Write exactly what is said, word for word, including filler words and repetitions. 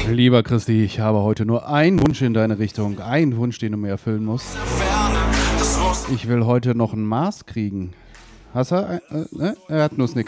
Lieber Christi, ich habe heute nur einen Wunsch in deine Richtung. Einen Wunsch, den du mir erfüllen musst. Ich will heute noch ein Maß kriegen. Hast du? Äh, äh, er hat nur Snickers.